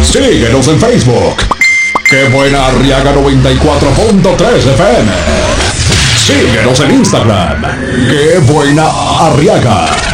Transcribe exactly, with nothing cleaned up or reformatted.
Síguenos en Facebook. ¡Qué buena Arriaga noventa y cuatro punto tres F M! Síguenos en Instagram. ¡Qué buena Arriaga!